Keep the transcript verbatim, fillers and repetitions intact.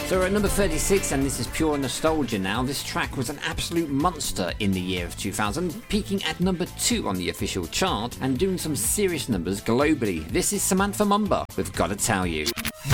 So we're at number thirty-six, and this is pure nostalgia now. This track was an absolute monster in the year of two thousand, peaking at number two on the official chart and doing some serious numbers globally. This is Samantha Mumba with Gotta Tell You.